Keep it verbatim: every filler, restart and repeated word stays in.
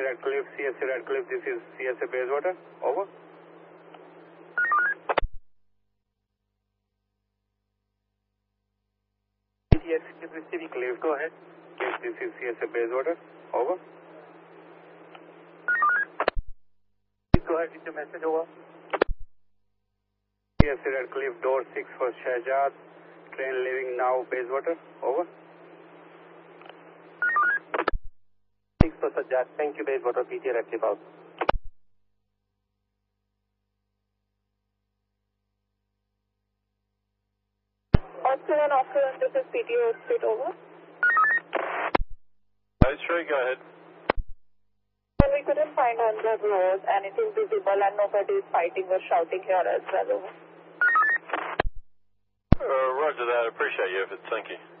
Radcliffe, C S A Radcliffe, this is C S A Bayswater. Over. Yes, receiving Cliff, go ahead. Yes, this is C S A Bayswater. Over. Please go ahead with your message. Over. C S A Radcliffe, door six for Shahjad. Train leaving now, Bayswater. Over. six for Shahjad. Thank you, Bayswater. P T Radcliffe out. Oscar one, Oscar one, this is P T O Street. Over. Hi, Street, go ahead. And we couldn't find on the road anything visible and nobody is fighting or shouting here as well. Over. Uh, roger that. I appreciate you. Thank you.